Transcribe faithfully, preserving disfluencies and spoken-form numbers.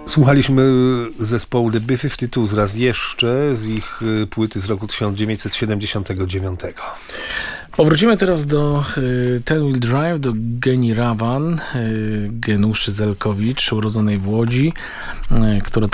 Słuchaliśmy zespołu The B pięćdziesiąt dwa raz jeszcze z ich płyty z roku tysiąc dziewięćset siedemdziesiątego dziewiątego. Powrócimy teraz do y, Ten Wheel Drive, do Geni Rawan, y, Genuszy Zelkowicz, urodzonej w Łodzi, y, która